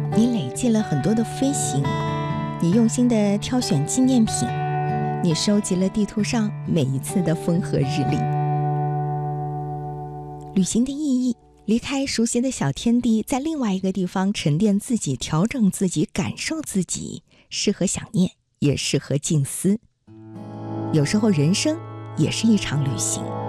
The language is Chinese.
你累积了很多的飞行，你用心的挑选纪念品，你收集了地图上每一次的风和日丽。旅行的意义，离开熟悉的小天地，在另外一个地方沉淀自己，调整自己，感受自己，适合想念，也适合静思。有时候人生也是一场旅行。